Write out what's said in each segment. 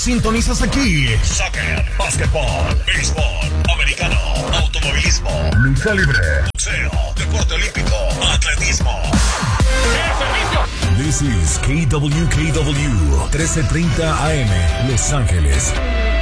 Sintonizas aquí. Soccer, básquetbol, béisbol, americano, automovilismo, lucha libre, boxeo, deporte olímpico, atletismo. This is KWKW 1330 AM, Los Ángeles.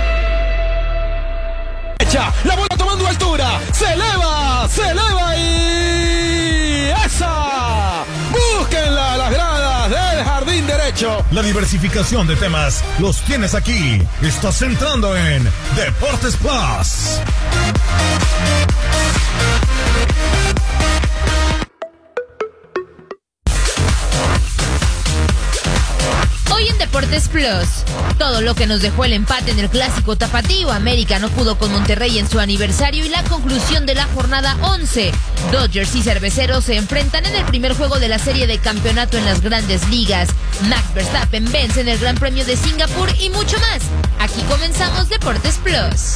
La bola tomando altura, se eleva y ¡esa! Búsquenla a las gradas del jardín derecho. La diversificación de temas los tienes aquí. Estás entrando en Deportes Plus. Hoy en Deportes Plus, todo lo que nos dejó el empate en el clásico tapatío. América no pudo con Monterrey en su aniversario y la conclusión de la jornada 11. Dodgers y Cerveceros se enfrentan en el primer juego de la serie de campeonato en las Grandes Ligas. Max Verstappen vence en el Gran Premio de Singapur y mucho más. Aquí comenzamos Deportes Plus.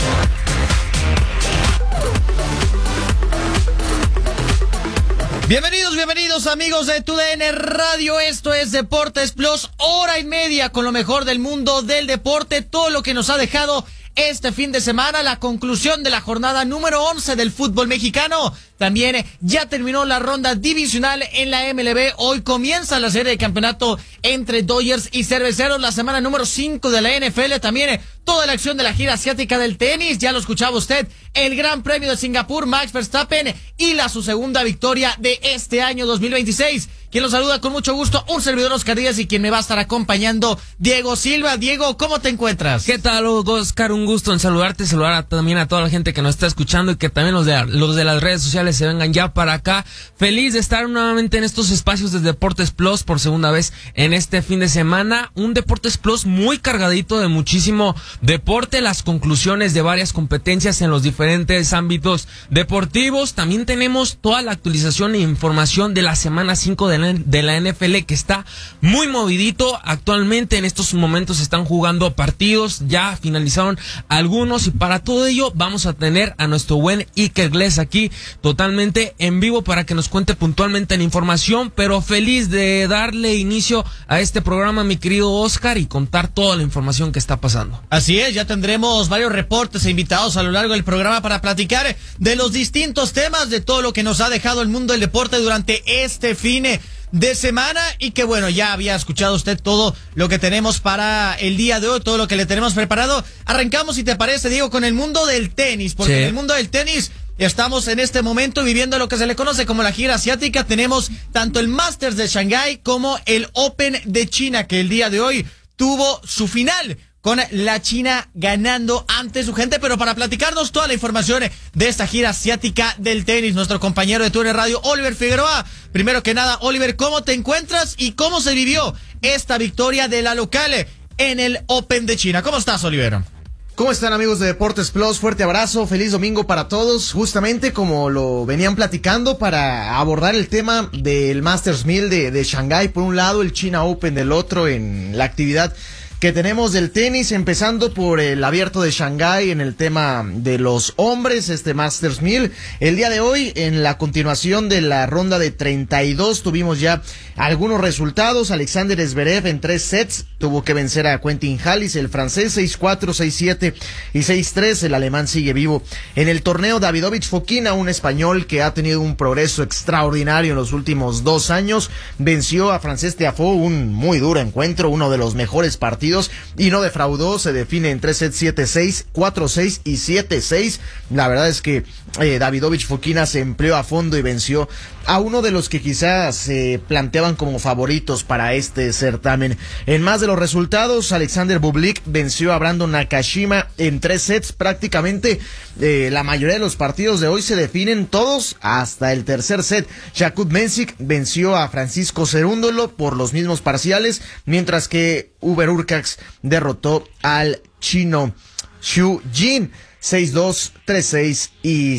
Bienvenidos amigos de TUDN Radio, esto es Deportes Plus, hora y media con lo mejor del mundo del deporte, todo lo que nos ha dejado este fin de semana, la conclusión de la jornada número 11 del fútbol mexicano. También ya terminó la ronda divisional en la MLB. Hoy comienza la serie de campeonato entre Dodgers y Cerveceros, la semana número 5 de la NFL. También toda la acción de la gira asiática del tenis. Ya lo escuchaba usted, el Gran Premio de Singapur, Max Verstappen y su segunda victoria de este año 2026. Quien los saluda con mucho gusto, un servidor Oscar Díaz, y quien me va a estar acompañando, Diego Silva. Diego, ¿cómo te encuentras? ¿Qué tal, Oscar? Un gusto en saludarte, también a toda la gente que nos está escuchando y que también los de las redes sociales se vengan ya para acá. Feliz de estar nuevamente en estos espacios de Deportes Plus por segunda vez en este fin de semana. Un Deportes Plus muy cargadito de muchísimo deporte, las conclusiones de varias competencias en los diferentes ámbitos deportivos. También tenemos toda la actualización e información de la semana 5 de la NFL, que está muy movidito. Actualmente en estos momentos se están jugando partidos, ya finalizaron algunos, y para todo ello vamos a tener a nuestro buen Iker Gles aquí totalmente en vivo para que nos cuente puntualmente la información, pero feliz de darle inicio a este programa, mi querido Oscar, y contar toda la información que está pasando. Así es, ya tendremos varios reportes e invitados a lo largo del programa para platicar de los distintos temas, de todo lo que nos ha dejado el mundo del deporte durante este fin de semana, y que bueno, ya había escuchado usted todo lo que tenemos para el día de hoy, todo lo que le tenemos preparado. Arrancamos, si te parece, Diego, con el mundo del tenis, porque sí, en el mundo del tenis estamos en este momento viviendo lo que se le conoce como la gira asiática. Tenemos tanto el Masters de Shanghái como el Open de China, que el día de hoy tuvo su final, con la China ganando ante su gente. Pero para platicarnos toda la información de esta gira asiática del tenis, nuestro compañero de TUDN Radio, Oliver Figueroa. Primero que nada, Oliver, ¿cómo te encuentras y cómo se vivió esta victoria de la local en el Open de China? ¿Cómo estás, Oliver? ¿Cómo están, amigos de Deportes Plus? Fuerte abrazo, feliz domingo para todos. Justamente como lo venían platicando, para abordar el tema del Masters 1000 de Shanghái, por un lado, el China Open del otro, en la actividad que tenemos del tenis, empezando por el abierto de Shanghái en el tema de los hombres, este Masters 1000. El día de hoy, en la continuación de la ronda de 32, tuvimos ya algunos resultados. Alexander Zverev en 3 sets tuvo que vencer a Quentin Halys, el francés, 6-4, 6-7 y 6-3. El alemán sigue vivo en el torneo. Davidovich Fokina, un español que ha tenido un progreso extraordinario en los últimos 2 años, venció a Frances Tiafoe, un muy duro encuentro, uno de los mejores partidos, y no defraudó. Se define en 3 sets, 7-6, 4-6 y 7-6. La verdad es que Davidovich Fokina se empleó a fondo y venció a uno de los que quizás se planteaban como favoritos para este certamen. En más de los resultados, Alexander Bublik venció a Brandon Nakashima en 3 sets. Prácticamente la mayoría de los partidos de hoy se definen todos hasta el tercer set. Jakub Mensik venció a Francisco Cerúndolo por los mismos parciales, mientras que Hubert Hurkacz derrotó al chino Xu Jin 6-2, 3-6 y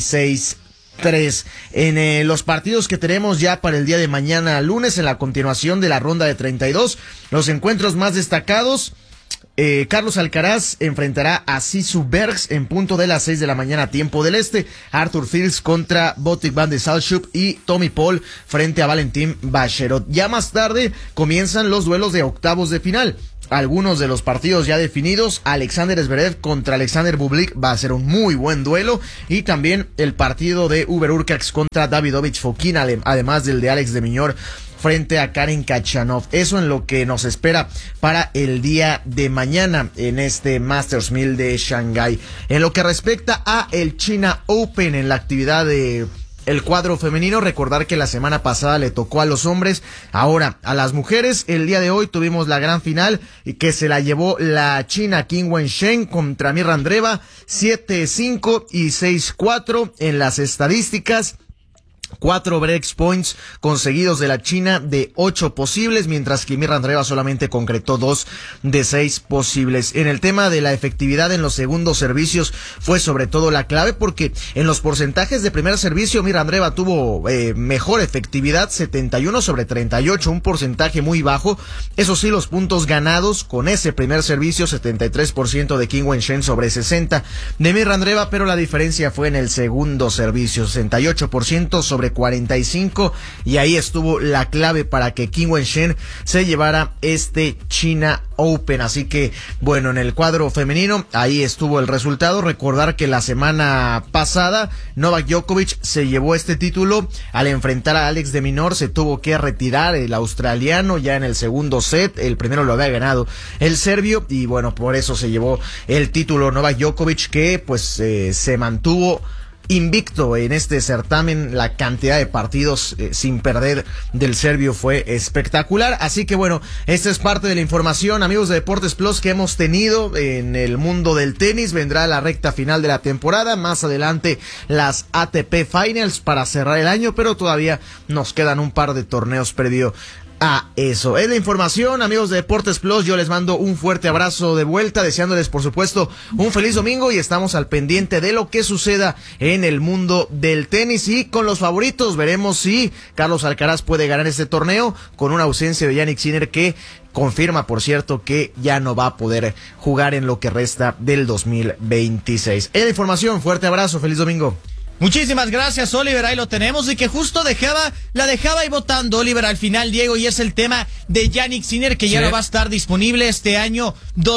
6-3. En los partidos que tenemos ya para el día de mañana lunes, en la continuación de la ronda de 32, los encuentros más destacados: Carlos Alcaraz enfrentará a Sisu Bergs en punto de las 6 de la mañana, tiempo del este. Arthur Fils contra Botic van de Salchuk y Tommy Paul frente a Valentín Bacherot. Ya más tarde comienzan los duelos de octavos de final. algunos de los partidos ya definidos. Alexander Zverev contra Alexander Bublik va a ser un muy buen duelo, y también el partido de Hubert Hurkacz contra Davidovich Fokina, además del de Alex de Minaur frente a Karen Khachanov. Eso en lo que nos espera para el día de mañana en este Masters 1000 de Shanghái. En lo que respecta a el China Open, en la actividad de el cuadro femenino, recordar que la semana pasada le tocó a los hombres, ahora a las mujeres. El día de hoy tuvimos la gran final y que se la llevó la china Qin Wensheng contra Mirra Andreeva, 7-5 y 6-4 en las estadísticas. 4 break points conseguidos de la China de 8 posibles, mientras que Mirra Andreeva solamente concretó 2 de 6 posibles. En el tema de la efectividad en los segundos servicios fue sobre todo la clave, porque en los porcentajes de primer servicio Mirra Andreeva tuvo mejor efectividad, 71/38, un porcentaje muy bajo. Eso sí, los puntos ganados con ese primer servicio, 73% de Qin Wensheng sobre 60 de Mirra Andreeva, pero la diferencia fue en el segundo servicio, 68% sobre 45, y ahí estuvo la clave para que Qin Wensheng se llevara este China Open. Así que bueno, en el cuadro femenino ahí estuvo el resultado. Recordar que la semana pasada Novak Djokovic se llevó este título al enfrentar a Alex de Minaur. Se tuvo que retirar el australiano ya en el segundo set, el primero lo había ganado el serbio, y bueno, por eso se llevó el título Novak Djokovic, que pues se mantuvo invicto en este certamen. La cantidad de partidos sin perder del serbio fue espectacular. Así que bueno, esta es parte de la información, amigos de Deportes Plus, que hemos tenido en el mundo del tenis. Vendrá la recta final de la temporada, más adelante las ATP Finals para cerrar el año, pero todavía nos quedan un par de torneos previo a eso. Es la información, amigos de Deportes Plus. Yo les mando un fuerte abrazo de vuelta, deseándoles por supuesto un feliz domingo, y estamos al pendiente de lo que suceda en el mundo del tenis. Y con los favoritos veremos si Carlos Alcaraz puede ganar este torneo con una ausencia de Jannik Sinner, que confirma, por cierto, que ya no va a poder jugar en lo que resta del 2026. Es la información, fuerte abrazo, feliz domingo. Muchísimas gracias, Oliver, ahí lo tenemos, y que justo la dejaba ahí votando Oliver al final, Diego, y es el tema de Jannik Sinner, que ya no va a estar disponible este año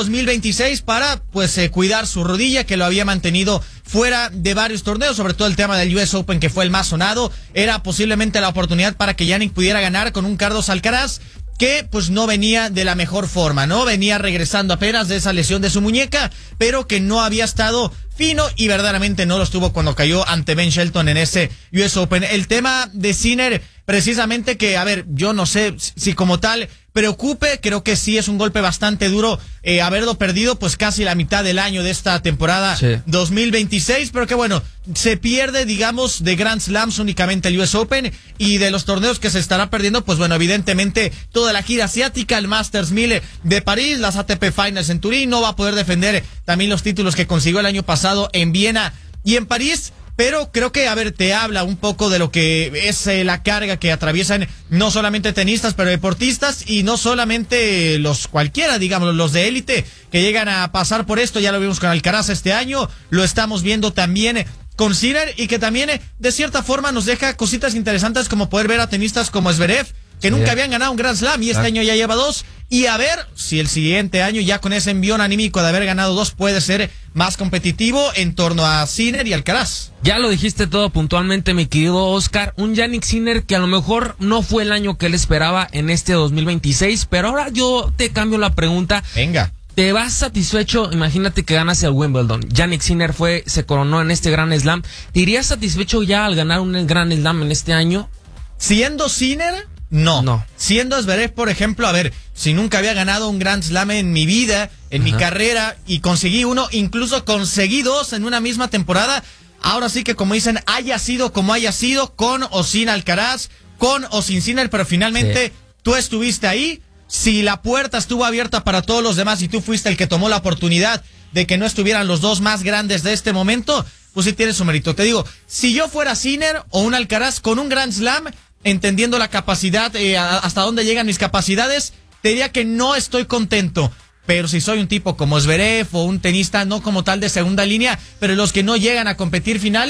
2026 para pues cuidar su rodilla, que lo había mantenido fuera de varios torneos, sobre todo el tema del US Open, que fue el más sonado. Era posiblemente la oportunidad para que Jannik pudiera ganar con un Carlos Alcaraz que pues no venía de la mejor forma, ¿no? Venía regresando apenas de esa lesión de su muñeca, pero que no había estado fino, y verdaderamente no lo estuvo cuando cayó ante Ben Shelton en ese US Open. El tema de Sinner, precisamente, que, a ver, yo no sé si como tal preocupe, creo que sí es un golpe bastante duro haberlo perdido pues casi la mitad del año de esta temporada 2026, pero que bueno, se pierde, digamos, de Grand Slams únicamente el US Open, y de los torneos que se estará perdiendo, pues bueno, evidentemente toda la gira asiática, el Masters 1000 de París, las ATP Finals en Turín. No va a poder defender también los títulos que consiguió el año pasado en Viena y en París. Pero creo que, a ver, te habla un poco de lo que es la carga que atraviesan no solamente tenistas, pero deportistas, y no solamente los cualquiera, digamos, los de élite que llegan a pasar por esto. Ya lo vimos con Alcaraz este año, lo estamos viendo también con Sinner, y que también de cierta forma nos deja cositas interesantes, como poder ver a tenistas como Zverev, que nunca habían ganado un Grand Slam, y este año ya lleva 2, y a ver si el siguiente año, ya con ese envión anímico de haber ganado 2, puede ser más competitivo en torno a Sinner y Alcaraz. Ya lo dijiste todo puntualmente, mi querido Oscar. Un Jannik Sinner que a lo mejor no fue el año que él esperaba en este 2026, pero ahora yo te cambio la pregunta. Venga. ¿Te vas satisfecho? Imagínate que ganas el Wimbledon. Jannik Sinner se coronó en este Grand Slam. ¿Te irías satisfecho ya al ganar un Grand Slam en este año? Siendo Sinner, no. Siendo Zverev, por ejemplo, a ver, si nunca había ganado un Grand Slam en mi vida, en mi carrera, y conseguí uno, incluso conseguí 2 en una misma temporada, ahora sí que, como dicen, haya sido como haya sido, con o sin Alcaraz, con o sin Sinner, pero finalmente tú estuviste ahí. Si la puerta estuvo abierta para todos los demás y tú fuiste el que tomó la oportunidad de que no estuvieran los 2 más grandes de este momento, pues sí tiene su mérito. Te digo, si yo fuera Sinner o un Alcaraz con un Grand Slam, entendiendo la capacidad, hasta dónde llegan mis capacidades, te diría que no estoy contento. Pero si soy un tipo como Zverev o un tenista no como tal de segunda línea, pero los que no llegan a competir finales,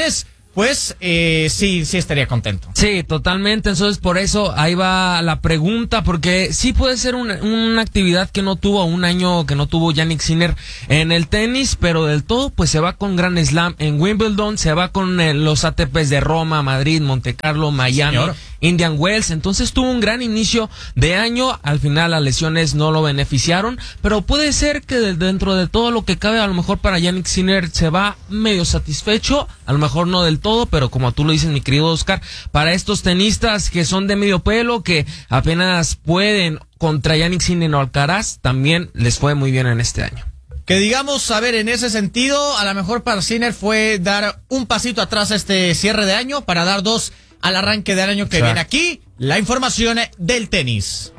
pues sí estaría contento. Sí, totalmente. Entonces, por eso ahí va la pregunta, porque sí puede ser una actividad que no tuvo un año, que no tuvo Jannik Sinner en el tenis, pero del todo, pues se va con Grand Slam en Wimbledon, se va con los ATPs de Roma, Madrid, Monte Carlo, Miami, Señor. Indian Wells. Entonces tuvo un gran inicio de año. Al final las lesiones no lo beneficiaron, pero puede ser que dentro de todo lo que cabe, a lo mejor para Jannik Sinner se va medio satisfecho, a lo mejor no del todo, pero como tú lo dices, mi querido Oscar, para estos tenistas que son de medio pelo, que apenas pueden contra Jannik Sinner o Alcaraz, también les fue muy bien en este año. Que digamos, a ver, en ese sentido, a lo mejor para Sinner fue dar un pasito atrás a este cierre de año para dar dos al arranque del año que Exacto. viene. Aquí, la información del tenis.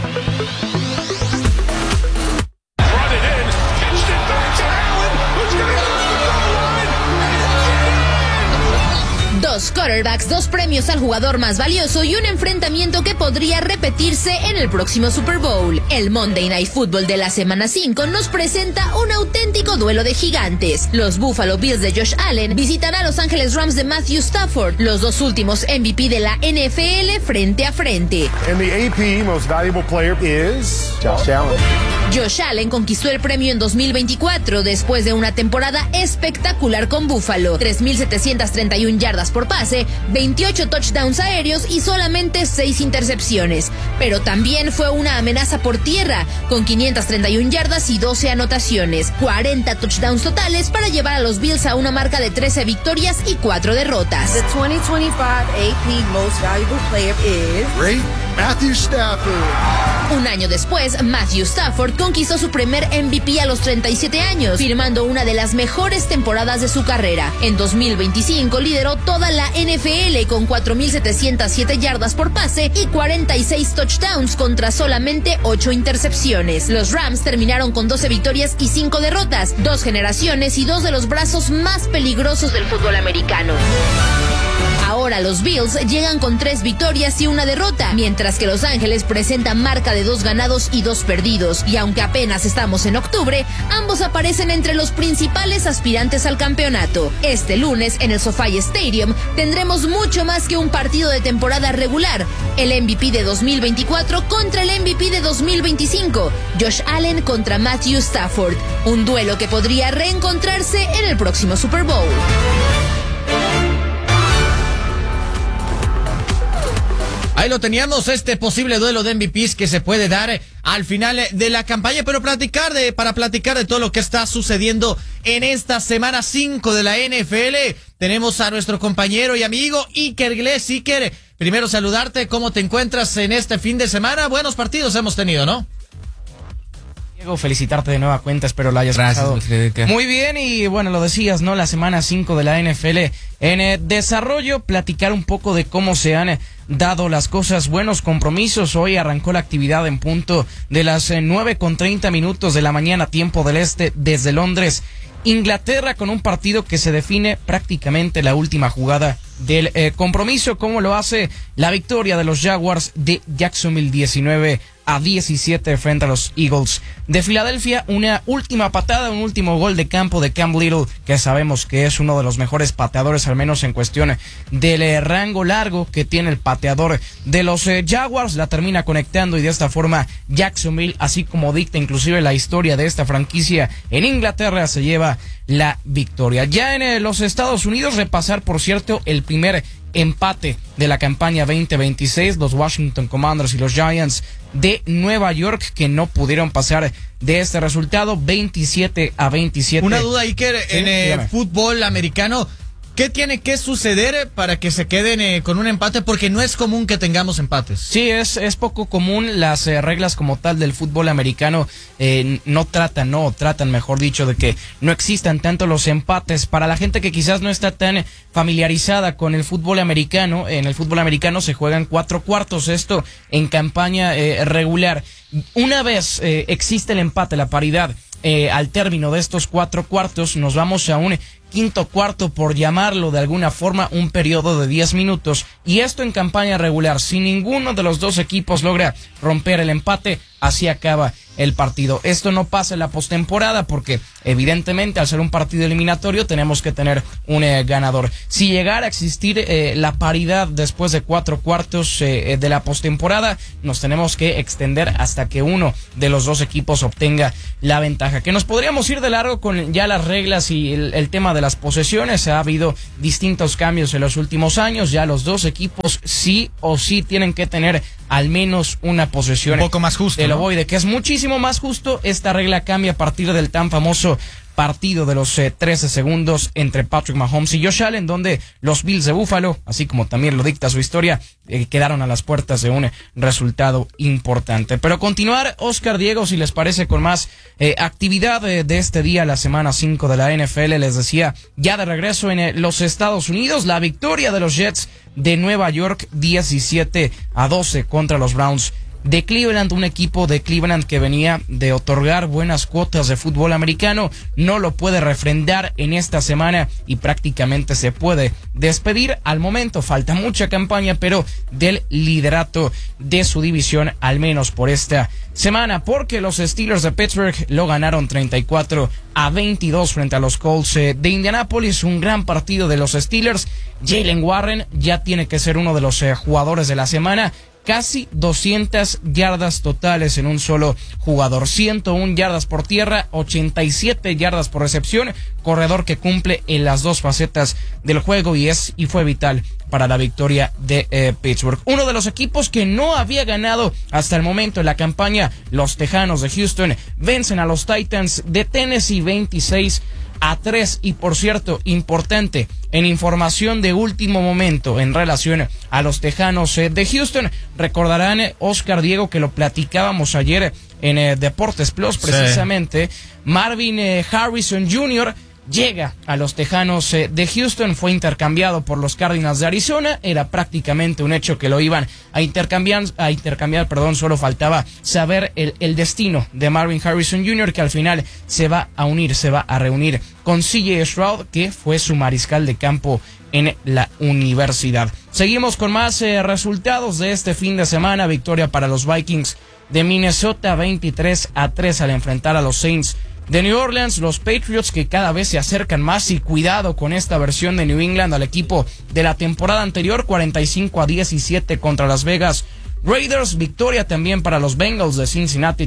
Dos quarterbacks, dos premios al jugador más valioso y un enfrentamiento que podría repetirse en el próximo Super Bowl. El Monday Night Football de la semana 5 nos presenta un auténtico duelo de gigantes. Los Buffalo Bills de Josh Allen visitan a Los Angeles Rams de Matthew Stafford, los dos últimos MVP de la NFL frente a frente. And the AP Most Valuable Player is Josh Allen. Josh Allen conquistó el premio en 2024 después de una temporada espectacular con Buffalo. 3.731 yardas por pase, 28 touchdowns aéreos y solamente 6 intercepciones. Pero también fue una amenaza por tierra, con 531 yardas y 12 anotaciones. 40 touchdowns totales para llevar a los Bills a una marca de 13 victorias y 4 derrotas. The 2025 AP Most Valuable Player is Matthew Stafford. Un año después, Matthew Stafford conquistó su primer MVP a los 37 años, firmando una de las mejores temporadas de su carrera. En 2025 lideró toda la NFL con 4.707 yardas por pase y 46 touchdowns contra solamente 8 intercepciones. Los Rams terminaron con 12 victorias y 5 derrotas, 2 generaciones y 2 de los brazos más peligrosos del fútbol americano. Ahora los Bills llegan con 3 victorias y 1 derrota, mientras que Los Ángeles presenta marca de 2 ganados y 2 perdidos. Y aunque apenas estamos en octubre, ambos aparecen entre los principales aspirantes al campeonato. Este lunes en el SoFi Stadium tendremos mucho más que un partido de temporada regular. El MVP de 2024 contra el MVP de 2025. Josh Allen contra Matthew Stafford. Un duelo que podría reencontrarse en el próximo Super Bowl. Ahí lo teníamos, este posible duelo de MVPs que se puede dar al final de la campaña, pero para platicar de todo lo que está sucediendo en esta semana 5 de la NFL, tenemos a nuestro compañero y amigo Iker Glés. Iker, primero saludarte, ¿cómo te encuentras en este fin de semana? Buenos partidos hemos tenido, ¿no? Diego, felicitarte de nueva cuenta, espero lo hayas pasado muy bien. Y bueno, lo decías, ¿no? La semana 5 de la NFL en desarrollo, platicar un poco de cómo se han dado las cosas, buenos compromisos. Hoy arrancó la actividad en punto de las 9:30 de la mañana, tiempo del este, desde Londres, Inglaterra, con un partido que se define prácticamente la última jugada del compromiso, como lo hace la victoria de los Jaguars de Jacksonville 19-17 frente a los Eagles de Filadelfia. Una última patada, un último gol de campo de Cam Little, que sabemos que es uno de los mejores pateadores, al menos en cuestión del rango largo que tiene el pateador de los Jaguars. La termina conectando y de esta forma Jacksonville, así como dicta inclusive la historia de esta franquicia en Inglaterra, se lleva la victoria. Ya en los Estados Unidos, repasar por cierto el primer empate de la campaña 2026, los Washington Commanders y los Giants de Nueva York, que no pudieron pasar de este resultado, 27-27. Una duda, Iker, ¿Sí? en fútbol americano, ¿qué tiene que suceder para que se queden con un empate? Porque no es común que tengamos empates. Sí, es poco común. Las reglas como tal del fútbol americano tratan, mejor dicho, de que no existan tanto los empates. Para la gente que quizás no está tan familiarizada con el fútbol americano, en el fútbol americano se juegan 4 cuartos, esto en campaña regular. Una vez existe el empate, la paridad, al término de estos 4 cuartos, nos vamos a un quinto cuarto, por llamarlo de alguna forma, un periodo de 10 minutos, y esto en campaña regular. Si ninguno de los dos equipos logra romper el empate, así acaba el partido. Esto no pasa en la postemporada porque evidentemente al ser un partido eliminatorio tenemos que tener un ganador. Si llegara a existir la paridad después de 4 cuartos de la postemporada, nos tenemos que extender hasta que uno de los dos equipos obtenga la ventaja. Que nos podríamos ir de largo con ya las reglas y el tema de las posesiones. Ha habido distintos cambios en los últimos años. Ya los dos equipos sí o sí tienen que tener al menos una posesión. Un poco más justo, ¿no? Voy de que es muchísimo más justo. Esta regla cambia a partir del tan famoso partido de los 13 segundos entre Patrick Mahomes y Josh Allen, donde los Bills de Buffalo, así como también lo dicta su historia, quedaron a las puertas de un resultado importante. Pero continuar, Oscar, Diego, si les parece, con más actividad de este día, la semana 5 de la NFL. Les decía, ya de regreso en los Estados Unidos, la victoria de los Jets de Nueva York 17-12 contra los Browns de Cleveland. Un equipo de Cleveland que venía de otorgar buenas cuotas de fútbol americano, no lo puede refrendar en esta semana y prácticamente se puede despedir. Al momento falta mucha campaña, pero del liderato de su división, al menos por esta semana, porque los Steelers de Pittsburgh lo ganaron 34-22 frente a los Colts de Indianapolis. Un gran partido de los Steelers. Jalen Warren ya tiene que ser uno de los jugadores de la semana. Casi 200 yardas totales en un solo jugador, 101 yardas por tierra, 87 yardas por recepción, corredor que cumple en las dos facetas del juego y fue vital para la victoria de Pittsburgh. Uno de los equipos que no había ganado hasta el momento en la campaña, los Tejanos de Houston, vencen a los Titans de Tennessee 26-3. Y por cierto, importante, en información de último momento en relación a los Tejanos de Houston, recordarán, Oscar, Diego, que lo platicábamos ayer en Deportes Plus, precisamente. Sí. Marvin Harrison Jr. llega a los Tejanos de Houston, fue intercambiado por los Cardinals de Arizona. Era prácticamente un hecho que lo iban a intercambiar, solo faltaba saber el destino de Marvin Harrison Jr., que al final se va a reunir con CJ Stroud, que fue su mariscal de campo en la universidad. Seguimos con más resultados de este fin de semana. Victoria para los Vikings de Minnesota 23-3 al enfrentar a los Saints de New Orleans. Los Patriots, que cada vez se acercan más, y cuidado con esta versión de New England al equipo de la temporada anterior, 45-17 contra Las Vegas Raiders. Victoria también para los Bengals de Cincinnati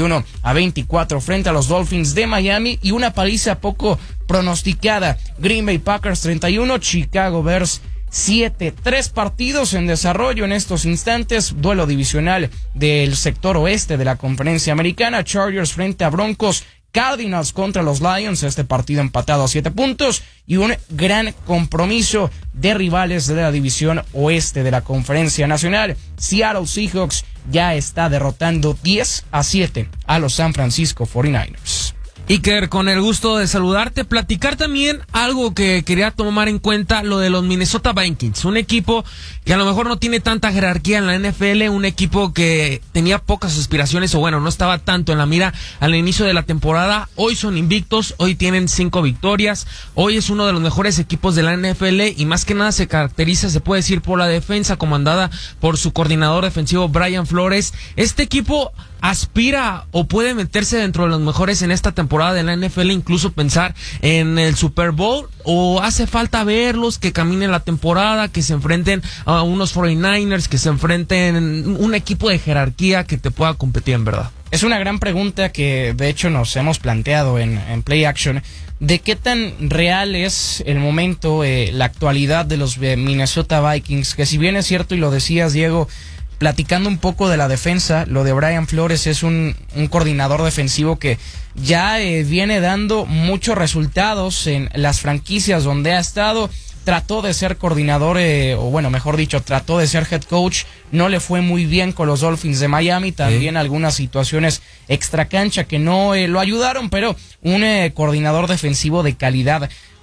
31-24 frente a los Dolphins de Miami, y una paliza poco pronosticada, Green Bay Packers 31, Chicago Bears 7. 3 partidos en desarrollo en estos instantes. Duelo divisional del sector oeste de la Conferencia Americana. Chargers frente a Broncos, Cardinals contra los Lions, este partido empatado a 7 puntos, y un gran compromiso de rivales de la división oeste de la Conferencia Nacional. Seattle Seahawks ya está derrotando 10-7 a los San Francisco 49ers. Iker, con el gusto de saludarte, platicar también algo que quería tomar en cuenta, lo de los Minnesota Vikings, un equipo que a lo mejor no tiene tanta jerarquía en la NFL, un equipo que tenía pocas aspiraciones, o bueno, no estaba tanto en la mira al inicio de la temporada. Hoy son invictos, hoy tienen 5 victorias, hoy es uno de los mejores equipos de la NFL, y más que nada se caracteriza, se puede decir, por la defensa comandada por su coordinador defensivo Brian Flores. Este equipo aspira o puede meterse dentro de los mejores en esta temporada de la NFL, incluso pensar en el Super Bowl, o hace falta verlos que caminen la temporada, que se enfrenten a unos 49ers, que se enfrenten un equipo de jerarquía que te pueda competir en verdad. Es una gran pregunta que de hecho nos hemos planteado en Play Action, de qué tan real es el momento, la actualidad de los Minnesota Vikings, que si bien es cierto, y lo decías, Diego, platicando un poco de la defensa, lo de Brian Flores es un coordinador defensivo que ya viene dando muchos resultados en las franquicias donde ha estado. Trató de ser coordinador, o bueno, mejor dicho, trató de ser head coach, no le fue muy bien con los Dolphins de Miami, también algunas situaciones extracancha que no lo ayudaron, pero un coordinador defensivo de calidad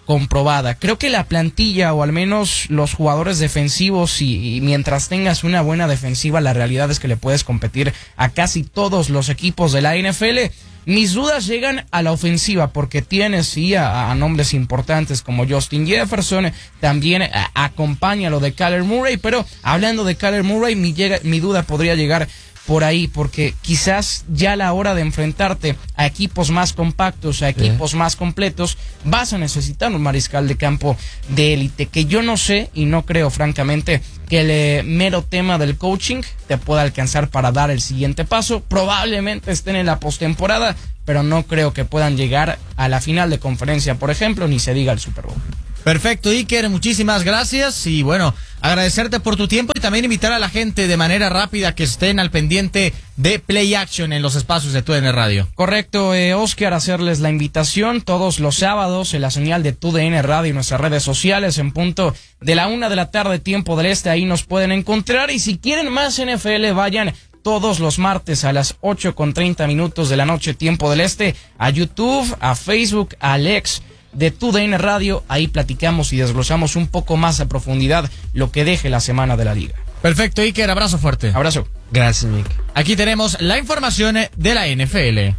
comprobada. Creo que la plantilla, o al menos los jugadores defensivos, y mientras tengas una buena defensiva, la realidad es que le puedes competir a casi todos los equipos de la NFL. Mis dudas llegan a la ofensiva, porque tienes sí a nombres importantes como Justin Jefferson, también acompaña lo de Kyler Murray, pero hablando de Kyler Murray, mi duda podría llegar por ahí, porque quizás ya a la hora de enfrentarte a equipos más compactos, a equipos más completos, vas a necesitar un mariscal de campo de élite, que yo no sé y no creo francamente que el mero tema del coaching te pueda alcanzar para dar el siguiente paso. Probablemente estén en la postemporada, pero no creo que puedan llegar a la final de conferencia, por ejemplo, ni se diga el Super Bowl. Perfecto, Iker, muchísimas gracias y bueno, agradecerte por tu tiempo y también invitar a la gente de manera rápida que estén al pendiente de Play Action en los espacios de TUDN Radio. Correcto, Oscar, hacerles la invitación todos los sábados en la señal de TUDN Radio y nuestras redes sociales en punto de la 1 de la tarde, tiempo del este, ahí nos pueden encontrar, y si quieren más NFL, vayan todos los martes a las 8:30 de la noche, tiempo del este, a YouTube, a Facebook, a Alex de TUDN Radio. Ahí platicamos y desglosamos un poco más a profundidad lo que deje la semana de la liga. Perfecto, Iker, abrazo fuerte. Abrazo. Gracias, Mick. Aquí tenemos la información de la NFL.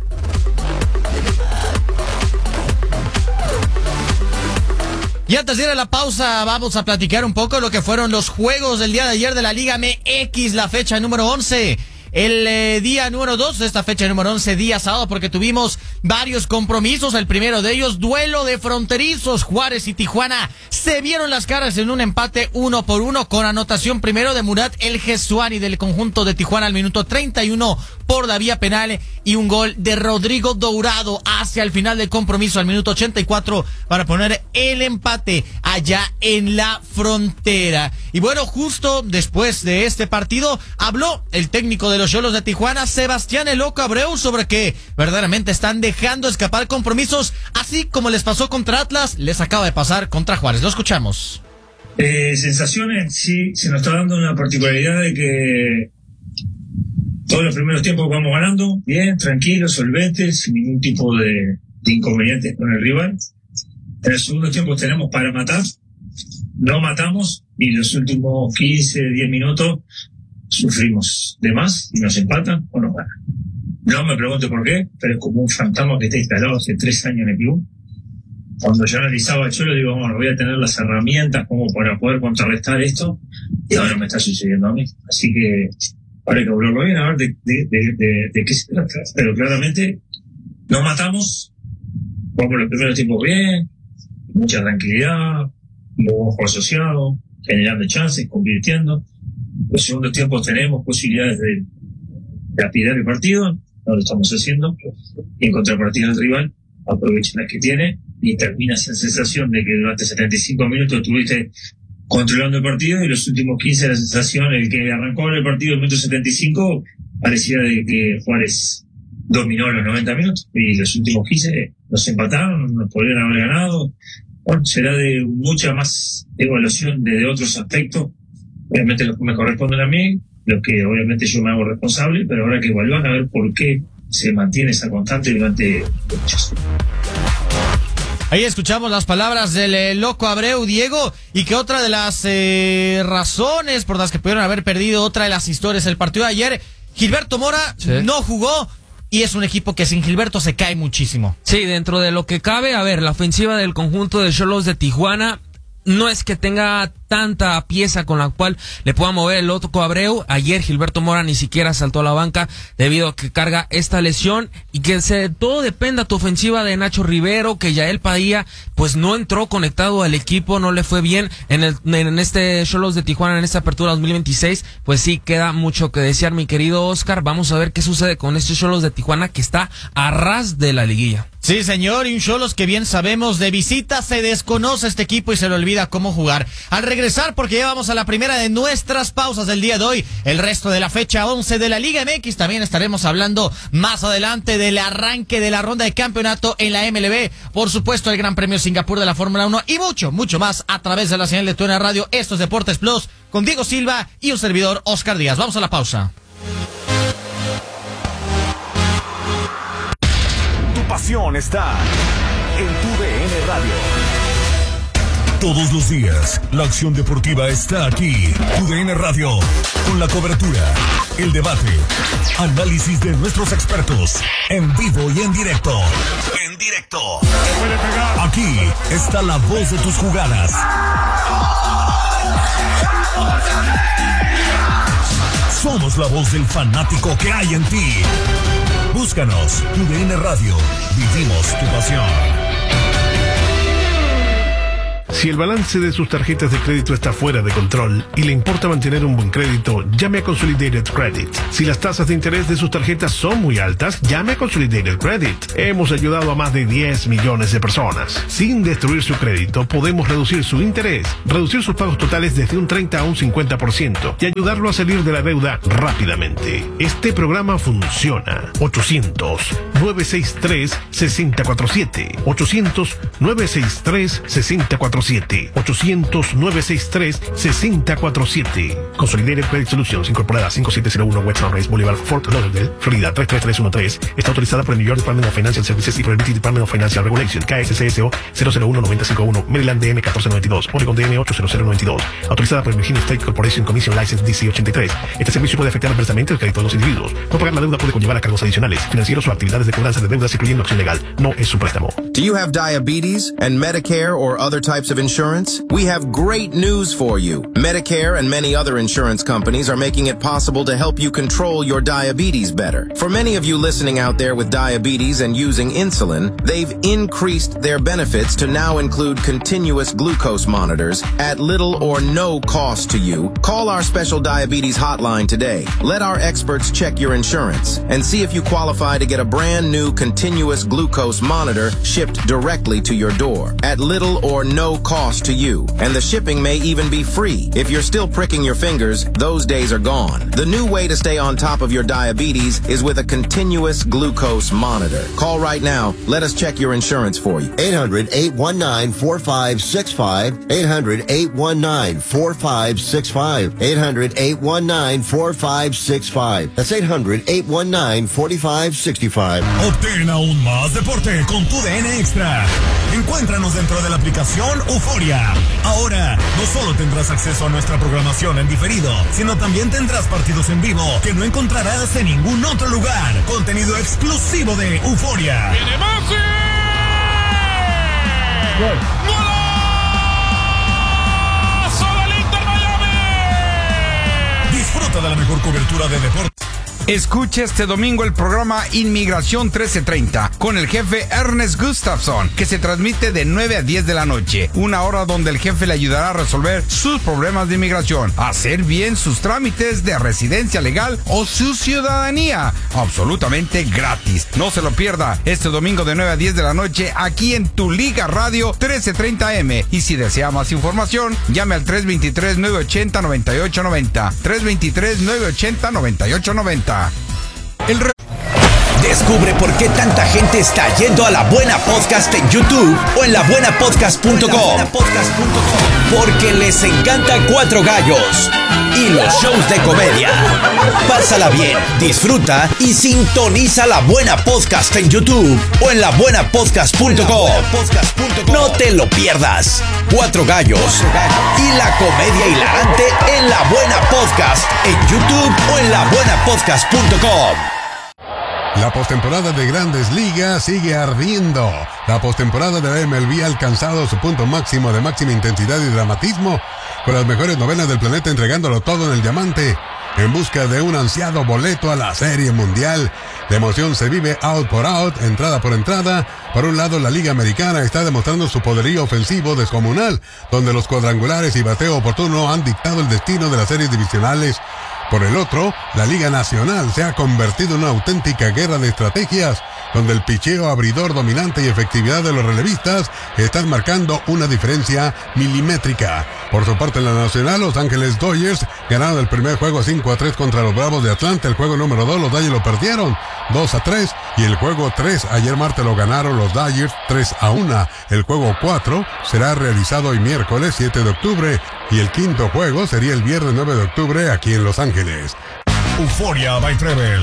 Y antes de ir a la pausa, vamos a platicar un poco lo que fueron los juegos del día de ayer de la Liga MX, la fecha número 11. El día número 2 de esta fecha número 11, día sábado, porque tuvimos varios compromisos. El primero de ellos, duelo de fronterizos. Juárez y Tijuana se vieron las caras en un empate 1-1 con anotación primero de Murat El Jesuani del conjunto de Tijuana al minuto 31 por la vía penal, y un gol de Rodrigo Dourado hacia el final del compromiso al minuto 84 para poner el empate allá en la frontera. Y bueno, justo después de este partido habló el técnico de los Xolos de Tijuana, Sebastián El Loco Abreu, sobre que verdaderamente están dejando escapar compromisos, así como les pasó contra Atlas, les acaba de pasar contra Juárez. Lo escuchamos. Sensaciones, sí, se nos está dando una particularidad de que todos los primeros tiempos vamos ganando, bien, tranquilos, solventes, sin ningún tipo de inconvenientes con el rival. En los segundos tiempos tenemos para matar, no matamos, y los últimos 15, 10 minutos sufrimos de más y nos empatan o nos ganan. No me pregunte por qué, pero es como un fantasma que está instalado hace 3 años en el club. Cuando yo analizaba el Cholo, digo, bueno, voy a tener las herramientas como para poder contrarrestar esto, y ahora me está sucediendo a mí. Así que ahora hay que hablarlo bien, a ver de qué se trata. Pero claramente nos matamos, vamos los primeros tiempos bien, mucha tranquilidad, luego juego asociado, generando chances, convirtiendo. Los segundos tiempos tenemos posibilidades de lapidar el partido, no lo estamos haciendo, y en contrapartida el rival aprovecha las que tiene y termina esa sensación de que durante 75 minutos estuviste controlando el partido, y los últimos 15 la sensación, el que arrancó el partido en el minuto 75 parecía de que Juárez dominó los 90 minutos, y los últimos 15 nos empataron, nos podrían haber ganado. Bueno, será de mucha más evaluación de otros aspectos, obviamente los que me corresponden a mí, los que obviamente yo me hago responsable, pero habrá que evaluar a ver por qué se mantiene esa constante durante muchos años. Ahí escuchamos las palabras del Loco Abreu, Diego, y que otra de las razones por las que pudieron haber perdido, otra de las historias del partido de ayer, Gilberto Mora no jugó, y es un equipo que sin Gilberto se cae muchísimo. Sí, dentro de lo que cabe, a ver, la ofensiva del conjunto de Xolos de Tijuana no es que tenga tanta pieza con la cual le pueda mover el Loco Abreu. Ayer Gilberto Mora ni siquiera saltó a la banca debido a que carga esta lesión, y que todo dependa tu ofensiva de Nacho Rivero, que Yael Padilla pues no entró conectado al equipo, no le fue bien en este Xolos de Tijuana en esta apertura 2026. Pues sí, queda mucho que desear, mi querido Oscar. Vamos a ver qué sucede con este Xolos de Tijuana, que está a ras de la liguilla. Sí, señor, y un Xolos que bien sabemos de visita se desconoce este equipo y se le olvida cómo jugar. Al regresar, porque ya vamos a la primera de nuestras pausas del día de hoy, el resto de la fecha 11 de la Liga MX, también estaremos hablando más adelante del arranque de la ronda de campeonato en la MLB, por supuesto el Gran Premio Singapur de la Fórmula 1 y mucho más a través de la señal de TUDN Radio. Esto es Deportes Plus con Diego Silva y un servidor Oscar Díaz. Vamos a la pausa. Tu pasión está en TUDN Radio. Todos los días, la acción deportiva está aquí. TUDN Radio, con la cobertura, el debate, análisis de nuestros expertos, en vivo y en directo. En directo. Aquí está la voz de tus jugadas. Somos la voz del fanático que hay en ti. Búscanos, TUDN Radio. Vivimos tu pasión. Si el balance de sus tarjetas de crédito está fuera de control y le importa mantener un buen crédito, llame a Consolidated Credit. Si las tasas de interés de sus tarjetas son muy altas, llame a Consolidated Credit. Hemos ayudado a más de 10 millones de personas. Sin destruir su crédito, podemos reducir su interés, reducir sus pagos totales desde un 30 a un 50% y ayudarlo a salir de la deuda rápidamente. Este programa funciona. 800-963-6047. 800-963-6047. 800-963-6047. Consolidated Credit Solutions, incorporada 5701 West Sunrise Boulevard, Fort Lauderdale, Florida 33313. Está autorizada por el New York Department of Financial Services y por el British Department of Financial Regulation, KSCSO 001951, Maryland DM 1492, Oregon DM 80092. Autorizada por el Virginia State Corporation Commission License DC 83. Este servicio puede afectar adversamente el crédito de los individuos. No pagar la deuda puede conllevar a cargos adicionales, financieros o actividades de cobranza de deudas, incluyendo acción legal. No es un préstamo. Do you have diabetes and Medicare or other types of insurance? We have great news for you. Medicare and many other insurance companies are making it possible to help you control your diabetes better. For many of you listening out there with diabetes and using insulin, they've increased their benefits to now include continuous glucose monitors at little or no cost to you. Call our special diabetes hotline today. Let our experts check your insurance and see if you qualify to get a brand new continuous glucose monitor shipped directly to your door at little or no cost to you. And the shipping may even be free. If you're still pricking your fingers, those days are gone. The new way to stay on top of your diabetes is with a continuous glucose monitor. Call right now. Let us check your insurance for you. 800-819-4565. 800-819-4565. 800-819-4565. That's 800-819-4565. Obtén aún más deporte con TUDN Extra. Encuéntranos dentro de la aplicación Euforia. Ahora, no solo tendrás acceso a nuestra programación en diferido, sino también tendrás partidos en vivo que no encontrarás en ningún otro lugar. Contenido exclusivo de Euforia. ¡Viene Messi! ¡Golazo del Inter Miami! Disfruta de la mejor cobertura de deporte. Escuche este domingo el programa Inmigración 1330 con el jefe Ernest Gustafsson, que se transmite de 9 a 10 de la noche, una hora donde el jefe le ayudará a resolver sus problemas de inmigración, hacer bien sus trámites de residencia legal o su ciudadanía, absolutamente gratis. No se lo pierda este domingo de 9 a 10 de la noche aquí en Tu Liga Radio 1330M. Y si desea más información, llame al 323-980-9890. 323-980-9890. Descubre por qué tanta gente está yendo a La Buena Podcast en YouTube o en labuenapodcast.com. Porque les encanta Cuatro Gallos y los shows de comedia. Pásala bien, disfruta y sintoniza La Buena Podcast en YouTube o en labuenapodcast.com. No te lo pierdas. Cuatro Gallos y la comedia hilarante en La Buena Podcast en YouTube o en labuenapodcast.com. La postemporada de Grandes Ligas sigue ardiendo. La postemporada de la MLB ha alcanzado su punto máximo de máxima intensidad y dramatismo, con las mejores novenas del planeta entregándolo todo en el diamante, en busca de un ansiado boleto a la Serie Mundial. La emoción se vive out por out, entrada por entrada. Por un lado, la Liga Americana está demostrando su poderío ofensivo descomunal, donde los cuadrangulares y bateo oportuno han dictado el destino de las series divisionales. Por el otro, la Liga Nacional se ha convertido en una auténtica guerra de estrategias, donde el picheo abridor dominante y efectividad de los relevistas están marcando una diferencia milimétrica. Por su parte, en la Nacional, Los Ángeles Dodgers ganaron el primer juego 5-3 contra los Bravos de Atlanta. El juego número 2, los Dodgers lo perdieron 2-3. Y el juego 3, ayer martes lo ganaron los Dodgers 3-1. El juego 4 será realizado hoy miércoles 7 de octubre. Y el quinto juego sería el viernes 9 de octubre aquí en Los Ángeles. Euforia by Travel.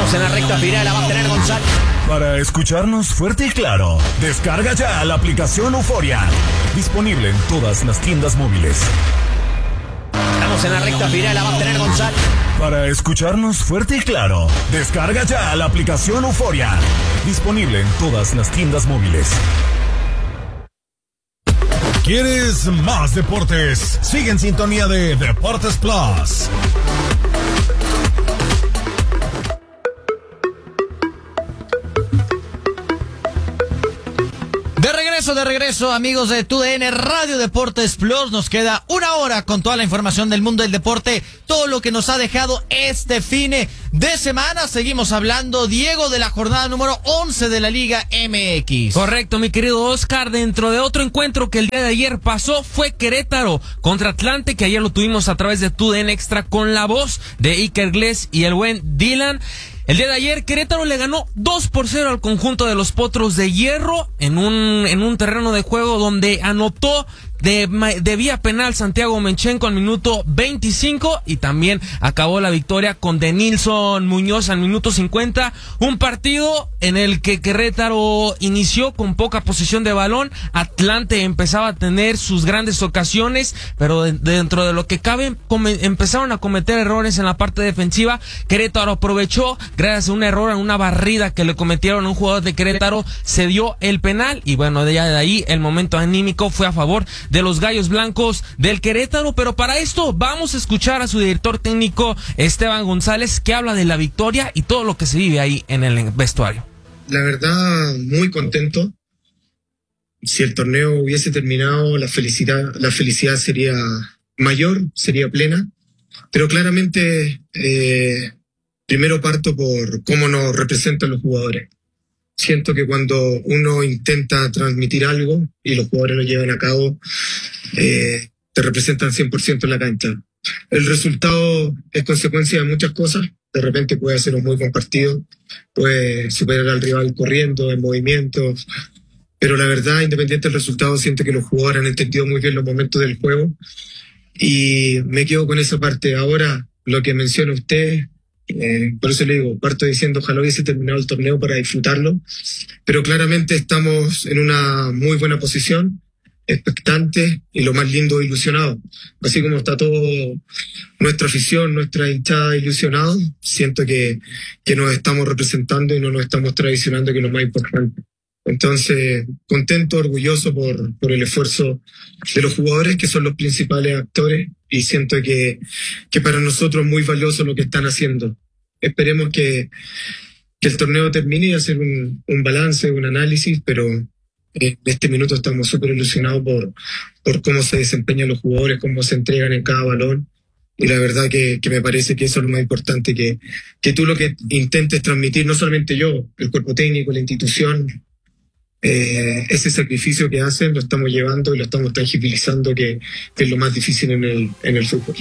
Estamos en la recta final, la va a tener González. Para escucharnos fuerte y claro, descarga ya la aplicación Euforia. Disponible en todas las tiendas móviles. Estamos en la recta final, la va a tener González. Para escucharnos fuerte y claro, descarga ya la aplicación Euforia. Disponible en todas las tiendas móviles. ¿Quieres más deportes? Sigue en sintonía de Deportes Plus. De regreso, amigos de TUDN Radio Deportes Plus. Nos queda una hora con toda la información del mundo del deporte, todo lo que nos ha dejado este fin de semana. Seguimos hablando, Diego, de la jornada número 11 de la Liga MX. Correcto, mi querido Oscar. Dentro de otro encuentro que el día de ayer pasó, fue Querétaro contra Atlante, que ayer lo tuvimos a través de TUDN Extra con la voz de Iker Gles y el buen Dylan. El día de ayer, Querétaro le ganó 2-0 al conjunto de los Potros de Hierro en un terreno de juego donde anotó de vía penal Santiago Menchenko al minuto 25 y también acabó la victoria con Denilson Muñoz al minuto 50. Un partido en el que Querétaro inició con poca posesión de balón. Atlante empezaba a tener sus grandes ocasiones, pero dentro de lo que cabe empezaron a cometer errores en la parte defensiva. Querétaro aprovechó, gracias a un error, a una barrida que le cometieron a un jugador de Querétaro, se dio el penal y bueno, de ahí el momento anímico fue a favor de los Gallos Blancos del Querétaro. Pero para esto vamos a escuchar a su director técnico Esteban González, que habla de la victoria y todo lo que se vive ahí en el vestuario. La verdad, muy contento. Si el torneo hubiese terminado, la felicidad sería mayor, sería plena, pero claramente primero parto por cómo nos representan los jugadores. Siento que cuando uno intenta transmitir algo y los jugadores lo llevan a cabo, te representan 100% en la cancha. El resultado es consecuencia de muchas cosas. De repente puede ser un muy buen partido, puede superar al rival corriendo, en movimiento, pero la verdad, independiente del resultado, siento que los jugadores han entendido muy bien los momentos del juego y me quedo con esa parte. Ahora, lo que menciona usted, por eso le digo, parto diciendo ojalá hubiese terminado el torneo para disfrutarlo, pero claramente estamos en una muy buena posición, expectantes y lo más lindo, ilusionados. Así como está todo nuestra afición, nuestra hinchada ilusionados, siento que nos estamos representando y no nos estamos traicionando, que es lo más importante. Entonces, contento, orgulloso por el esfuerzo de los jugadores, que son los principales actores, y siento que para nosotros es muy valioso lo que están haciendo. Esperemos que el torneo termine y hacer un balance, un análisis, pero en este minuto estamos súper ilusionados por cómo se desempeñan los jugadores, cómo se entregan en cada balón, y la verdad que me parece que eso es lo más importante, que tú lo que intentes transmitir, no solamente yo, el cuerpo técnico, la institución, ese sacrificio que hacen lo estamos llevando y lo estamos tangibilizando, que es lo más difícil en el fútbol.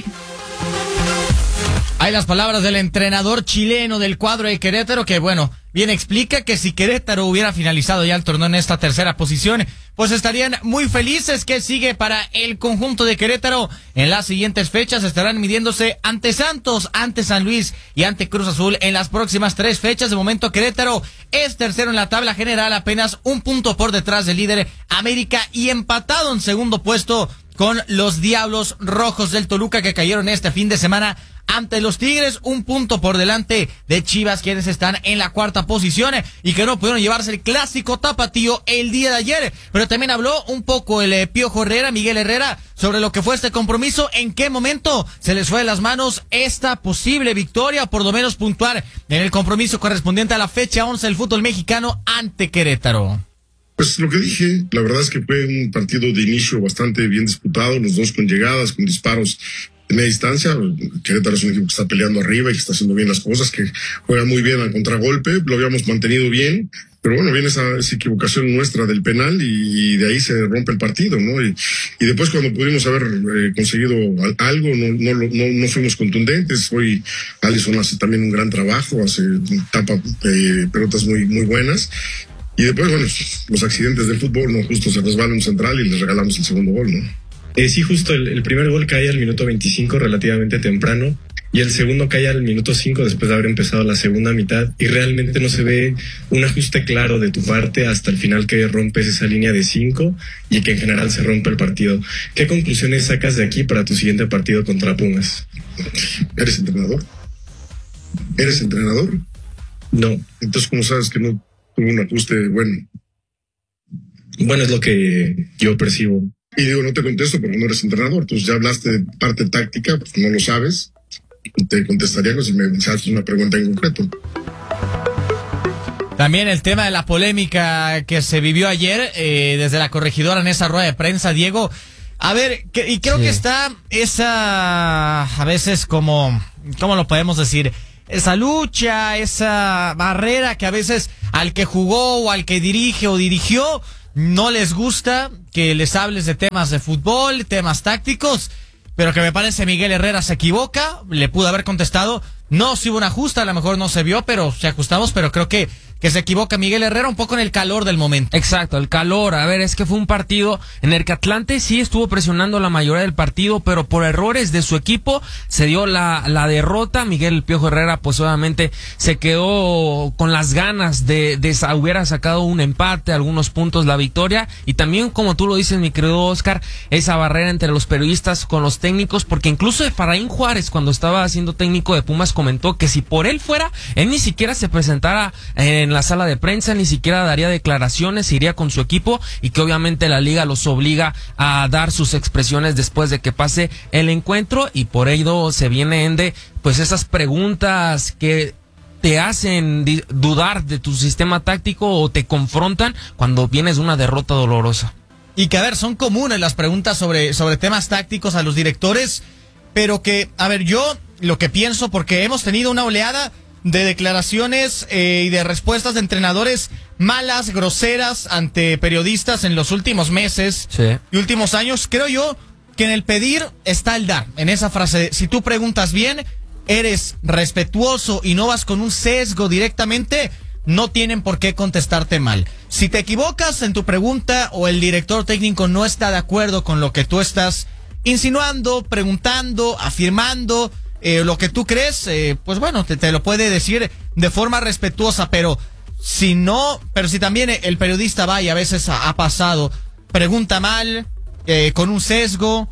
Hay las palabras del entrenador chileno del cuadro de Querétaro, que bueno, bien explica que si Querétaro hubiera finalizado ya el torneo en esta tercera posición, pues estarían muy felices. Que sigue para el conjunto de Querétaro en las siguientes fechas? Estarán midiéndose ante Santos, ante San Luis y ante Cruz Azul en las próximas 3 fechas. De momento Querétaro es tercero en la tabla general, apenas un punto por detrás del líder América y empatado en segundo puesto con los Diablos Rojos del Toluca, que cayeron este fin de semana ante los Tigres, un punto por delante de Chivas, quienes están en la 4ª posición y que no pudieron llevarse el clásico tapatío el día de ayer. Pero también habló un poco el Piojo Herrera, Miguel Herrera, sobre lo que fue este compromiso, en qué momento se les fue de las manos esta posible victoria, por lo menos puntuar en el compromiso correspondiente a la fecha 11 del fútbol mexicano ante Querétaro. Pues lo que dije, la verdad es que fue un partido de inicio bastante bien disputado, los dos con llegadas, con disparos de media distancia. Querétaro es un equipo que está peleando arriba y que está haciendo bien las cosas, que juega muy bien al contragolpe, lo habíamos mantenido bien, pero bueno, viene esa equivocación nuestra del penal y de ahí se rompe el partido, ¿no? Y después, cuando pudimos haber conseguido algo, no fuimos contundentes. Hoy Alisson hace también un gran trabajo, tapa pelotas muy, muy buenas. Y después, bueno, los accidentes del fútbol, ¿no? Justo se resbala un central y les regalamos el segundo gol, ¿no? Sí, justo el primer gol cae al minuto 25, relativamente temprano. y el segundo cae al minuto 5 después de haber empezado la segunda mitad, y realmente no se ve un ajuste claro de tu parte hasta el final, que rompes esa línea de 5 y que en general se rompe el partido. ¿Qué conclusiones sacas de aquí para tu siguiente partido contra Pumas? ¿Eres entrenador? ¿Eres entrenador? No. Entonces, ¿cómo sabes que no tuvo un ajuste bueno? Bueno, es lo que yo percibo. Y digo, no te contesto porque no eres entrenador. Entonces ya hablaste de parte táctica, pues no lo sabes. Te contestaría si me haces una pregunta en concreto. También el tema de la polémica que se vivió ayer desde la corregidora en esa rueda de prensa, Diego. A ver, y creo que está esa, a veces como, ¿cómo lo podemos decir? Esa lucha, esa barrera que a veces al que jugó o al que dirige o dirigió no les gusta que les hables de temas de fútbol, temas tácticos, pero que me parece Miguel Herrera se equivoca, le pudo haber contestado, no, si hubo un ajuste, a lo mejor no se vio, pero se ajustamos, pero creo que se equivoca Miguel Herrera un poco en el calor del momento. Exacto, el calor. A ver, es que fue un partido en el que Atlante sí estuvo presionando la mayoría del partido, pero por errores de su equipo se dio la derrota. Miguel El Piojo Herrera pues obviamente se quedó con las ganas de hubiera sacado un empate, algunos puntos, la victoria, y también, como tú lo dices, mi querido Oscar, esa barrera entre los periodistas con los técnicos, porque incluso Efraín Juárez, cuando estaba siendo técnico de Pumas, comentó que si por él fuera, él ni siquiera se presentara en la sala de prensa, ni siquiera daría declaraciones, iría con su equipo, y que obviamente la liga los obliga a dar sus expresiones después de que pase el encuentro, y por ello se vienen pues esas preguntas que te hacen dudar de tu sistema táctico o te confrontan cuando vienes de una derrota dolorosa. Y que, a ver, son comunes las preguntas sobre temas tácticos a los directores, pero que, a ver, yo lo que pienso, porque hemos tenido una oleada de declaraciones y de respuestas de entrenadores malas, groseras ante periodistas en los últimos meses y últimos años. Creo yo que en el pedir está el dar. En esa frase, si tú preguntas bien, eres respetuoso y no vas con un sesgo directamente, no tienen por qué contestarte mal. Si te equivocas en tu pregunta o el director técnico no está de acuerdo con lo que tú estás insinuando, preguntando, afirmando, lo que tú crees, pues bueno, te lo puede decir de forma respetuosa, pero si también el periodista va, y a veces ha pasado, pregunta mal, con un sesgo,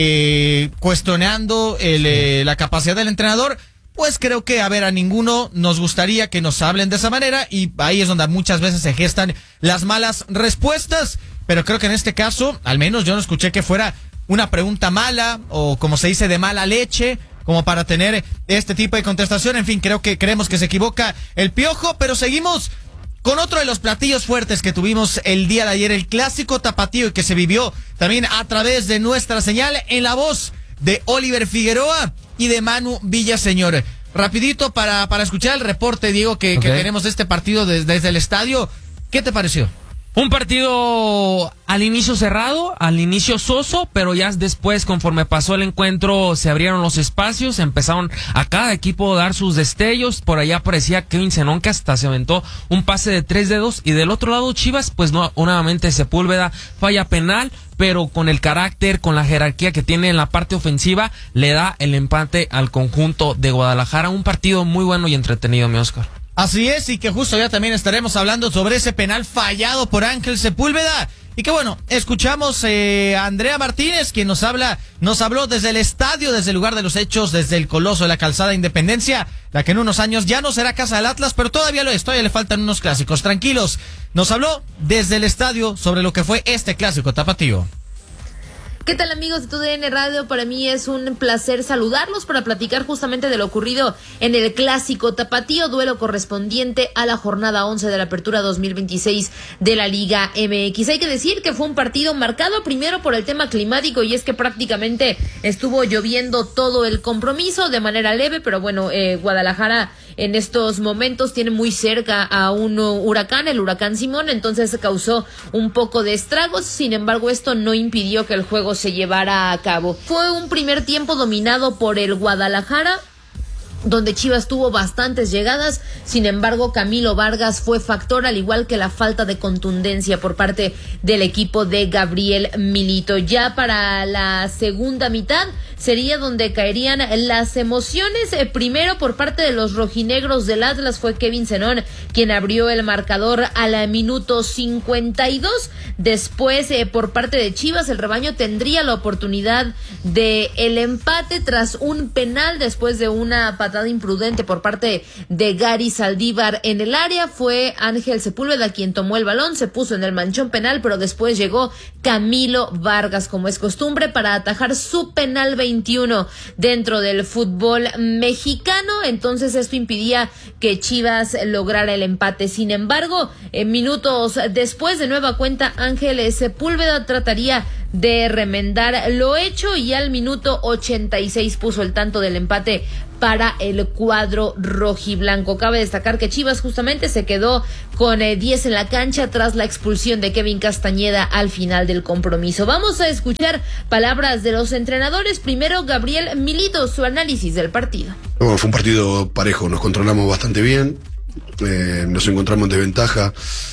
cuestionando la capacidad del entrenador, pues creo que, a ver, a ninguno nos gustaría que nos hablen de esa manera, y ahí es donde muchas veces se gestan las malas respuestas, pero creo que en este caso, al menos yo no escuché que fuera una pregunta mala, o como se dice, de mala leche, como para tener este tipo de contestación. En fin, creemos que se equivoca el Piojo, pero seguimos con otro de los platillos fuertes que tuvimos el día de ayer, el clásico tapatío, que se vivió también a través de nuestra señal, en la voz de Oliver Figueroa y de Manu Villaseñor. Rapidito para escuchar el reporte, Diego, que tenemos de este partido desde el estadio. ¿Qué te pareció? Un partido al inicio cerrado, al inicio soso, pero ya después, conforme pasó el encuentro, se abrieron los espacios, empezaron a cada equipo a dar sus destellos. Por allá aparecía Kevin Zenón, que hasta se aventó un pase de 3 dedos, y del otro lado Chivas, pues nuevamente Sepúlveda falla penal, pero con el carácter, con la jerarquía que tiene en la parte ofensiva, le da el empate al conjunto de Guadalajara. Un partido muy bueno y entretenido, mi Oscar. Así es, y que justo ya también estaremos hablando sobre ese penal fallado por Ángel Sepúlveda. Y que bueno, escuchamos a Andrea Martínez, quien nos habló desde el estadio, desde el lugar de los hechos, desde el Coloso de la Calzada Independencia, la que en unos años ya no será casa del Atlas, pero todavía lo es, todavía le faltan unos clásicos. Tranquilos, nos habló desde el estadio sobre lo que fue este clásico tapatío. ¿Qué tal, amigos de TUDN Radio? Para mí es un placer saludarlos para platicar justamente de lo ocurrido en el clásico tapatío, duelo correspondiente a la jornada 11 de la apertura 2026 de la Liga MX. Hay que decir que fue un partido marcado primero por el tema climático, y es que prácticamente estuvo lloviendo todo el compromiso de manera leve, pero bueno, Guadalajara en estos momentos tiene muy cerca a un huracán, el huracán Simón, entonces causó un poco de estragos. Sin embargo, esto no impidió que el juego se llevara a cabo. Fue un primer tiempo dominado por el Guadalajara, donde Chivas tuvo bastantes llegadas. Sin embargo, Camilo Vargas fue factor, al igual que la falta de contundencia por parte del equipo de Gabriel Milito. Ya para la segunda mitad sería donde caerían las emociones. Primero, por parte de los rojinegros del Atlas, fue Kevin Zenón quien abrió el marcador al minuto 52. Después, por parte de Chivas, el rebaño tendría la oportunidad de el empate tras un penal después de una patada imprudente por parte de Gary Saldívar en el área. Fue Ángel Sepúlveda quien tomó el balón, se puso en el manchón penal, pero después llegó Camilo Vargas, como es costumbre, para atajar su penal 21 dentro del fútbol mexicano. Entonces esto impidía que Chivas lograra el empate. Sin embargo, minutos después, de nueva cuenta, Ángel Sepúlveda trataría de remendar lo hecho y al minuto 86 puso el tanto del empate para el cuadro rojiblanco. Cabe destacar que Chivas justamente se quedó con 10 en la cancha tras la expulsión de Kevin Castañeda al final del compromiso. Vamos a escuchar palabras de los entrenadores. Primero, Gabriel Milito, su análisis del partido. Bueno, fue un partido parejo, nos controlamos bastante bien, nos encontramos en desventaja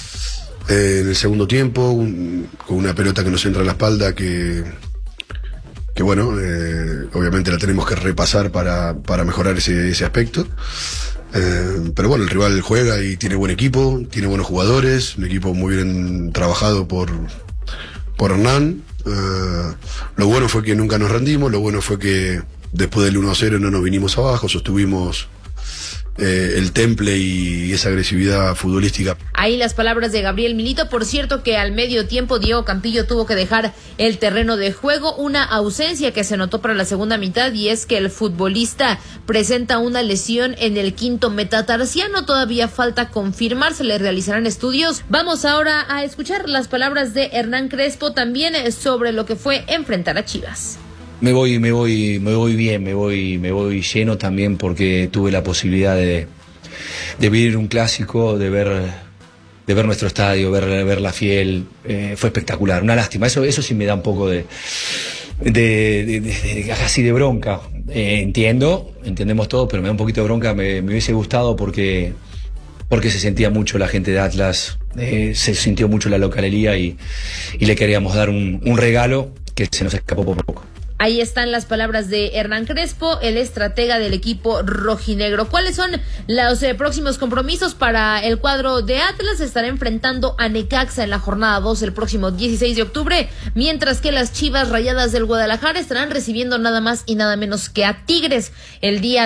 en el segundo tiempo, con una pelota que nos entra a la espalda que bueno, obviamente la tenemos que repasar para mejorar ese aspecto. Pero bueno, el rival juega y tiene buen equipo, tiene buenos jugadores, un equipo muy bien trabajado por Hernán. Lo bueno fue que nunca nos rendimos, lo bueno fue que después del 1-0 no nos vinimos abajo, sostuvimos el temple y esa agresividad futbolística. Ahí las palabras de Gabriel Milito. Por cierto que al medio tiempo Diego Campillo tuvo que dejar el terreno de juego, una ausencia que se notó para la segunda mitad, y es que el futbolista presenta una lesión en el quinto metatarsiano. Todavía falta confirmar, se le realizarán estudios. Vamos ahora a escuchar las palabras de Hernán Crespo también sobre lo que fue enfrentar a Chivas. Me voy bien, me voy lleno también, porque tuve la posibilidad de vivir un clásico, de ver nuestro estadio, ver la Fiel. Fue espectacular, una lástima. Eso sí me da un poco de casi de bronca. Entendemos todo, pero me da un poquito de bronca. Me hubiese gustado porque se sentía mucho la gente de Atlas, se sintió mucho la localía y le queríamos dar un regalo que se nos escapó por poco. Ahí están las palabras de Hernán Crespo, el estratega del equipo rojinegro. ¿Cuáles son los próximos compromisos para el cuadro de Atlas? Estará enfrentando a Necaxa en la jornada 2 el próximo 16 de octubre, mientras que las Chivas Rayadas del Guadalajara estarán recibiendo nada más y nada menos que a Tigres el día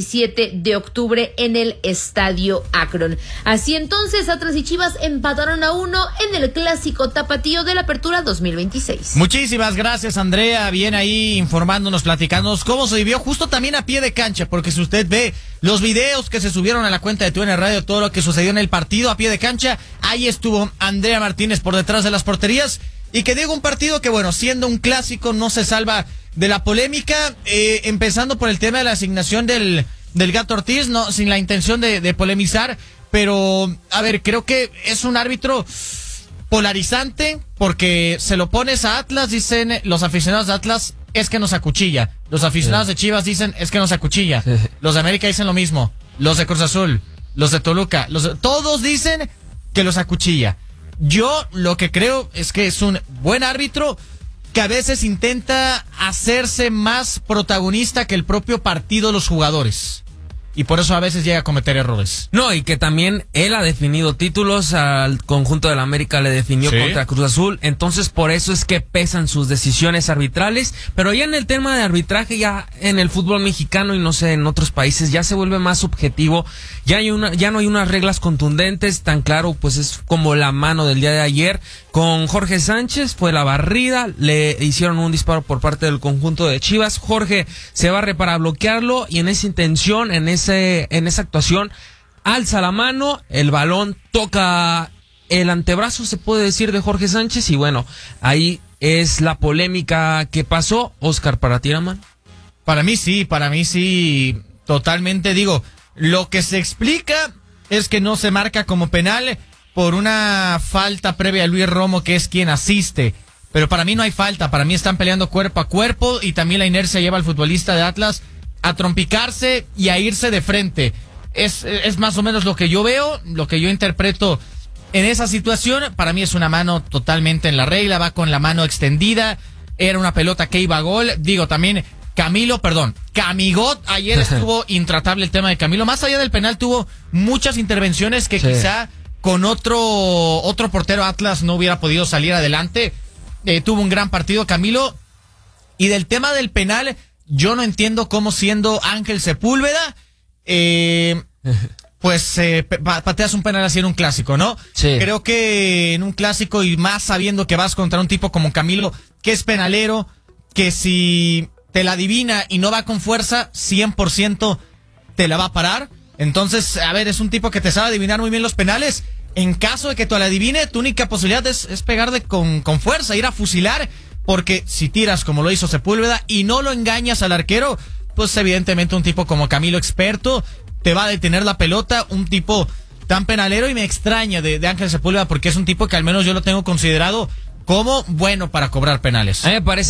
17 de octubre en el Estadio Akron. Así entonces, Atlas y Chivas empataron a 1 en el clásico tapatío de la Apertura 2026. Muchísimas gracias, Andrea. Bien ahí informándonos, platicándonos cómo se vivió justo también a pie de cancha, porque si usted ve los videos que se subieron a la cuenta de TUDN Radio, todo lo que sucedió en el partido a pie de cancha, ahí estuvo Andrea Martínez por detrás de las porterías. Y que digo, un partido que, bueno, siendo un clásico, no se salva de la polémica, empezando por el tema de la asignación del Gato Ortiz, no, sin la intención de polemizar, pero a ver, creo que es un árbitro polarizante, porque se lo pones a Atlas, dicen los aficionados de Atlas, es que nos acuchilla. Los aficionados de Chivas dicen, es que nos acuchilla. Los de América dicen lo mismo. Los de Cruz Azul, los de Toluca, todos dicen que los acuchilla. Yo lo que creo es que es un buen árbitro, que a veces intenta hacerse más protagonista que el propio partido, los jugadores. Y por eso a veces llega a cometer errores. No, y que también él ha definido títulos, al conjunto de la América le definió contra Cruz Azul, entonces por eso es que pesan sus decisiones arbitrales, pero ya en el tema de arbitraje, ya en el fútbol mexicano y no sé, en otros países ya se vuelve más subjetivo, ya no hay unas reglas contundentes, tan claro, pues es como la mano del día de ayer, con Jorge Sánchez, fue la barrida, le hicieron un disparo por parte del conjunto de Chivas, Jorge se barre para bloquearlo y en esa intención, en esa actuación, alza la mano, el balón toca el antebrazo, se puede decir, de Jorge Sánchez, y bueno, ahí es la polémica que pasó. Oscar, ¿para ti, Raman? Para mí sí, totalmente. Digo, lo que se explica es que no se marca como penal por una falta previa a Luis Romo, que es quien asiste, pero para mí no hay falta, para mí están peleando cuerpo a cuerpo y también la inercia lleva al futbolista de Atlas a trompicarse y a irse de frente. Es más o menos lo que yo veo, lo que yo interpreto en esa situación. Para mí es una mano totalmente en la regla, va con la mano extendida, era una pelota que iba a gol. Digo, también Camigot, ayer estuvo intratable el tema de Camilo. Más allá del penal, tuvo muchas intervenciones que quizá con otro portero Atlas no hubiera podido salir adelante. Tuvo un gran partido Camilo. Y del tema del penal, yo no entiendo cómo, siendo Ángel Sepúlveda, pateas un penal así en un clásico, ¿no? Sí. Creo que en un clásico, y más sabiendo que vas contra un tipo como Camilo, que es penalero, que si te la adivina y no va con fuerza, 100% te la va a parar. Entonces, a ver, es un tipo que te sabe adivinar muy bien los penales. En caso de que tú la adivine, tu única posibilidad es pegarle con fuerza, ir a fusilar, porque si tiras como lo hizo Sepúlveda y no lo engañas al arquero, pues evidentemente un tipo como Camilo, experto, te va a detener la pelota. Un tipo tan penalero, y me extraña de Ángel Sepúlveda, porque es un tipo que al menos yo lo tengo considerado como bueno para cobrar penales. A mí me parece